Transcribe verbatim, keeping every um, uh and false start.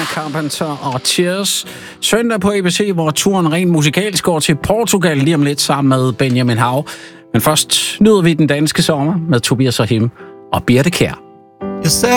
Carpenter og Tears. Søndag på A B C, hvor turen rent musikalsk går til Portugal lige om lidt sammen med Benjamin Hav. Men først nyder vi den danske sommer med Tobias Rahim og Birthe Kjær. Jeg sagde